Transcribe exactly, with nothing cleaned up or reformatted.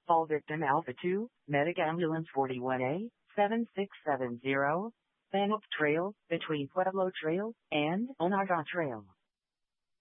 Call victim Alpha two, Medic Ambulance forty-one A, seven six seven zero, Bannock Trail, between Pueblo Trail and Onaga Trail.